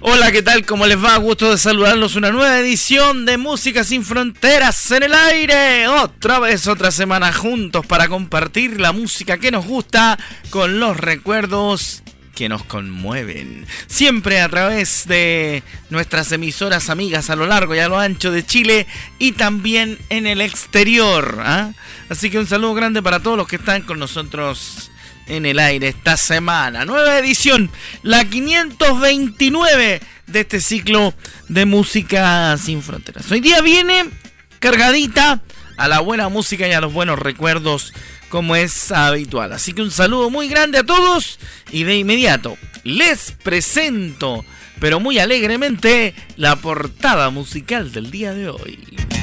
Hola, ¿qué tal? ¿Cómo les va? Gusto de saludarlos. Una nueva edición de Música Sin Fronteras en el aire. Otra vez, otra semana juntos para compartir la música que nos gusta con los recuerdos que nos conmueven. Siempre a través de nuestras emisoras amigas a lo largo y a lo ancho de Chile y también en el exterior. Así que un saludo grande para todos los que están con nosotros en el aire esta semana. Nueva edición, la 529 de este ciclo de Música Sin Fronteras. Hoy día viene cargadita a la buena música y a los buenos recuerdos, como es habitual. Así que un saludo muy grande a todos y de inmediato les presento, pero muy alegremente, la portada musical del día de hoy.